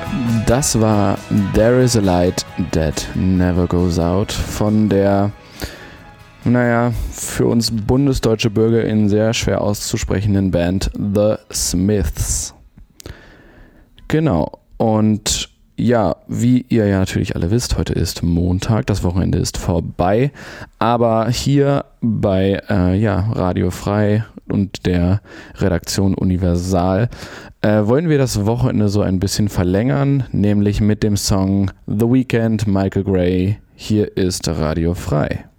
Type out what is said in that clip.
Das war There is a Light That Never Goes Out von der, für uns bundesdeutsche BürgerInnen sehr schwer auszusprechenden Band The Smiths. Genau, und ja, wie ihr ja natürlich alle wisst, heute ist Montag, das Wochenende ist vorbei, aber hier bei Radio Frei und der Redaktion Universal wollen wir das Wochenende so ein bisschen verlängern, nämlich mit dem Song The Weeknd, Michael Gray. Hier ist Radio Frei.